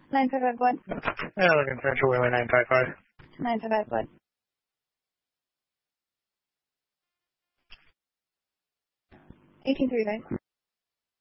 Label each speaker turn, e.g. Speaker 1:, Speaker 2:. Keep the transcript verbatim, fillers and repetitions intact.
Speaker 1: nine five five one.
Speaker 2: Yeah, looking Central Wheeler nine five five.
Speaker 1: nine five five one. eighteen thirty-nine.